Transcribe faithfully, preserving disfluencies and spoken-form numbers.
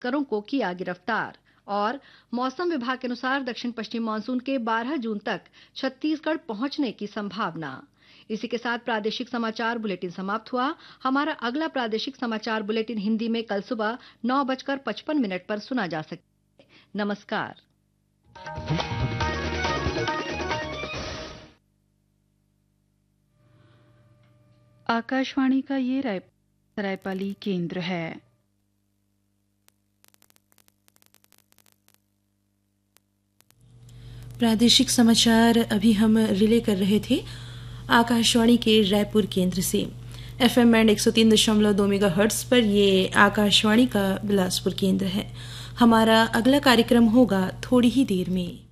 तस्करों को किया गिरफ्तार। और मौसम विभाग के अनुसार दक्षिण पश्चिम मानसून के बारह जून तक छत्तीसगढ़ पहुंचने की संभावना। इसी के साथ प्रादेशिक समाचार बुलेटिन समाप्त हुआ। हमारा अगला प्रादेशिक समाचार बुलेटिन हिंदी में कल सुबह नौ बजकर पचपन मिनट पर सुना जा सकता है। नमस्कार। आकाशवाणी का ये रायपाली केंद्र है। प्रादेशिक समाचार अभी हम रिले कर रहे थे आकाशवाणी के रायपुर केंद्र से। एफएम बैंड एक सौ तीन दशमलव दो मेगाहर्ट्ज पर ये आकाशवाणी का बिलासपुर केंद्र है। हमारा अगला कार्यक्रम होगा थोड़ी ही देर में।